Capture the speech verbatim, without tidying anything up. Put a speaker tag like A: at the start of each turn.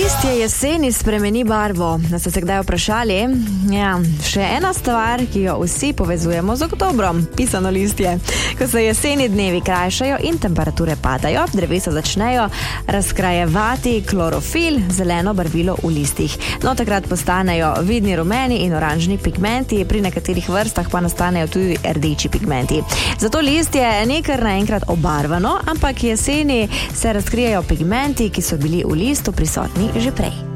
A: Listje jeseni spremeni barvo. Da ste se kdaj vprašali? Ja, še ena stvar, ki jo vsi povezujemo z oktobrom. Pisano listje. Ko se jeseni dnevi krajšajo in temperature padajo, drevesa začnejo razkrajevati klorofil, zeleno barvilo v listih. No, takrat postanejo vidni rumeni in oranžni pigmenti, pri nekaterih vrstah pa nastanejo tudi rdeči pigmenti. Zato listje ni kar naenkrat obarvano, ampak jeseni se razkrijejo pigmenti, ki so bili v listu prisotni že prej.